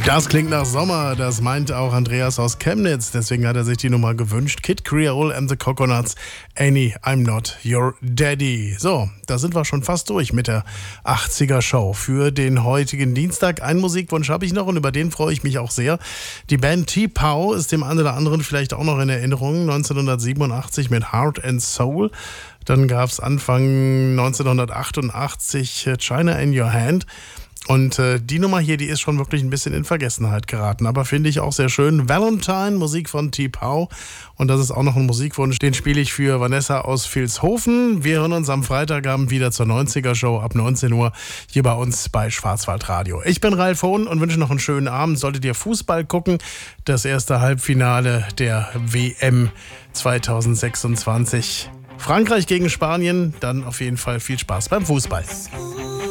Das klingt nach Sommer, das meint auch Andreas aus Chemnitz, deswegen hat er sich die Nummer gewünscht. Kid Creole and the Coconuts, Annie, I'm Not Your Daddy. So, da sind wir schon fast durch mit der 80er Show für den heutigen Dienstag. Einen Musikwunsch habe ich noch und über den freue ich mich auch sehr. Die Band T-Pow ist dem einen oder anderen vielleicht auch noch in Erinnerung, 1987 mit Heart and Soul. Dann gab es Anfang 1988 China in Your Hand. Und die Nummer hier, die ist schon wirklich ein bisschen in Vergessenheit geraten, aber finde ich auch sehr schön. Valentine, Musik von T-Pow. Und das ist auch noch ein Musikwunsch, den spiele ich für Vanessa aus Vilshofen. Wir hören uns am Freitagabend wieder zur 90er-Show ab 19 Uhr hier bei uns bei Schwarzwaldradio. Ich bin Ralf Hohn und wünsche noch einen schönen Abend. Solltet ihr Fußball gucken, das erste Halbfinale der WM 2026. Frankreich gegen Spanien, dann auf jeden Fall viel Spaß beim Fußball.